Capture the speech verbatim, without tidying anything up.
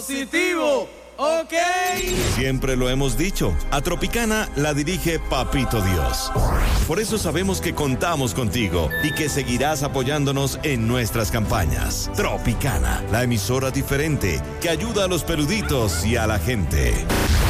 Positivo, ok. Siempre lo hemos dicho, a Tropicana la dirige Papito Dios. Por eso sabemos que contamos contigo y que seguirás apoyándonos en nuestras campañas. Tropicana, la emisora diferente que ayuda a los peluditos y a la gente.